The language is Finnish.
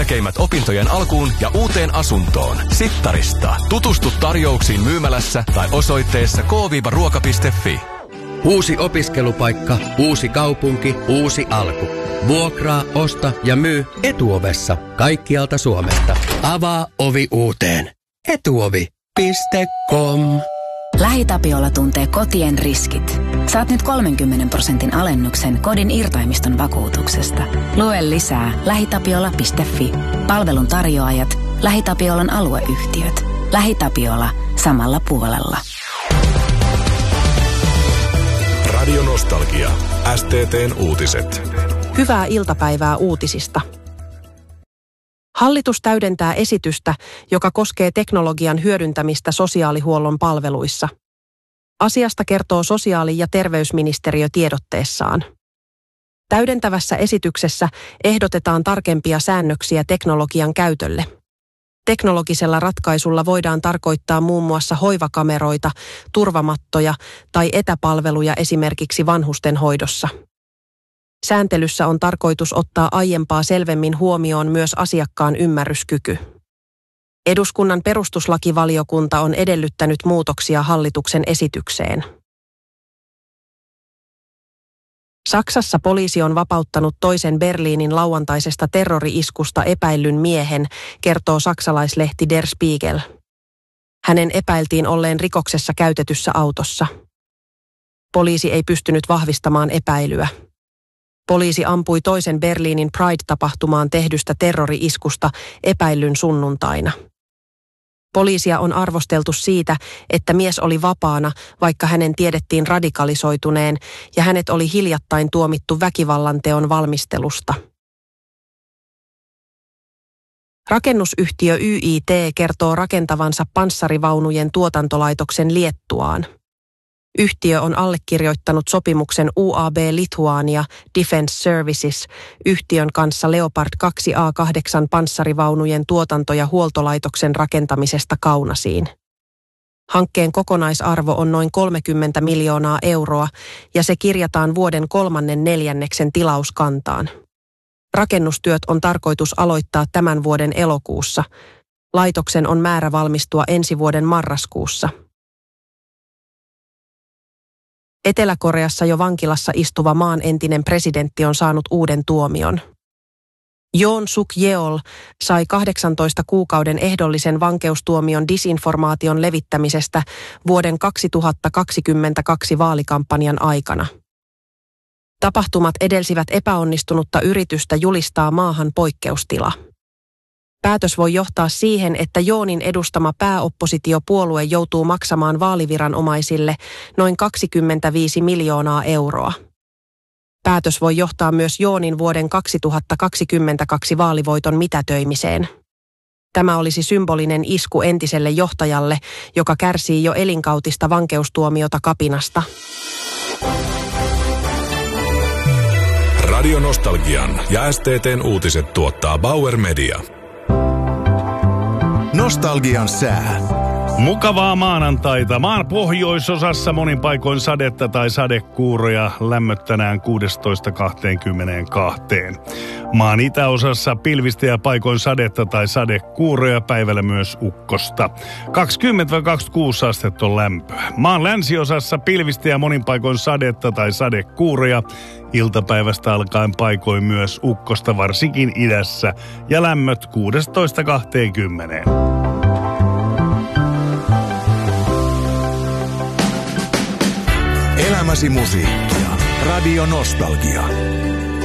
Tärkeimmät opintojen alkuun ja uuteen asuntoon. Sittarista. Tutustu tarjouksiin myymälässä tai osoitteessa k-ruoka.fi. Uusi opiskelupaikka, uusi kaupunki, uusi alku. Vuokraa, osta ja myy Etuovessa kaikkialta Suomesta. Avaa ovi uuteen. Etuovi.com. LähiTapiola tuntee kotien riskit. Saat nyt 30% alennuksen kodin irtaimiston vakuutuksesta. Lue lisää lähitapiola.fi. Palvelun tarjoajat, LähiTapiolan alueyhtiöt. LähiTapiola samalla puolella. Radio Nostalgia. STT:n uutiset. Hyvää iltapäivää uutisista. Hallitus täydentää esitystä, joka koskee teknologian hyödyntämistä sosiaalihuollon palveluissa. Asiasta kertoo sosiaali- ja terveysministeriö tiedotteessaan. Täydentävässä esityksessä ehdotetaan tarkempia säännöksiä teknologian käytölle. Teknologisella ratkaisulla voidaan tarkoittaa muun muassa hoivakameroita, turvamattoja tai etäpalveluja esimerkiksi vanhustenhoidossa. Sääntelyssä on tarkoitus ottaa aiempaa selvemmin huomioon myös asiakkaan ymmärryskyky. Eduskunnan perustuslakivaliokunta on edellyttänyt muutoksia hallituksen esitykseen. Saksassa poliisi on vapauttanut toisen Berliinin lauantaisesta terrori-iskusta epäillyn miehen, kertoo saksalaislehti Der Spiegel. Hänen epäiltiin olleen rikoksessa käytetyssä autossa. Poliisi ei pystynyt vahvistamaan epäilyä. Poliisi ampui toisen Berliinin Pride-tapahtumaan tehdystä terrori-iskusta epäillyn sunnuntaina. Poliisia on arvosteltu siitä, että mies oli vapaana, vaikka hänen tiedettiin radikalisoituneen ja hänet oli hiljattain tuomittu väkivallanteon valmistelusta. Rakennusyhtiö YIT kertoo rakentavansa panssarivaunujen tuotantolaitoksen Liettuaan. Yhtiö on allekirjoittanut sopimuksen UAB Lithuania Defence Services yhtiön kanssa Leopard 2A8 panssarivaunujen tuotanto- ja huoltolaitoksen rakentamisesta Kaunasiin. Hankkeen kokonaisarvo on noin 30 miljoonaa euroa ja se kirjataan vuoden 3. neljänneksen tilauskantaan. Rakennustyöt on tarkoitus aloittaa tämän vuoden elokuussa. Laitoksen on määrä valmistua ensi vuoden marraskuussa. Etelä-Koreassa jo vankilassa istuva maan entinen presidentti on saanut uuden tuomion. Yoon Suk Yeol sai 18 kuukauden ehdollisen vankeustuomion disinformaation levittämisestä vuoden 2022 vaalikampanjan aikana. Tapahtumat edelsivät epäonnistunutta yritystä julistaa maahan poikkeustila. Päätös voi johtaa siihen, että Yoonin edustama pääoppositiopuolue joutuu maksamaan vaaliviranomaisille noin 25 miljoonaa euroa. Päätös voi johtaa myös Yoonin vuoden 2022 vaalivoiton mitätöimiseen. Tämä olisi symbolinen isku entiselle johtajalle, joka kärsii jo elinkautista vankeustuomiota kapinasta. Radio Nostalgian ja STT:n uutiset tuottaa Bauer Media. Nostalgian sää. Mukavaa maanantaita. Maan pohjoisosassa monin paikoin sadetta tai sadekuuroja, lämmöt tänään 16-22. Maan itäosassa pilvistä ja paikoin sadetta tai sadekuuroja, päivällä myös ukkosta. 20-26 astetta on lämpöä. Maan länsiosassa pilvistä ja monin paikoin sadetta tai sadekuuroja, iltapäivästä alkaen paikoin myös ukkosta, varsinkin idässä, ja lämmöt 16-20. Elämäsi musiikkia. Radio Nostalgia.